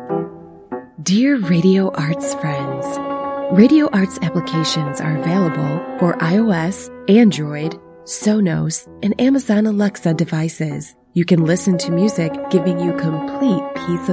Dear Radio Arts friends, Radio Arts applications are available for iOS, Android, Sonos, and Amazon Alexa devices. You can listen to music, giving you complete peace of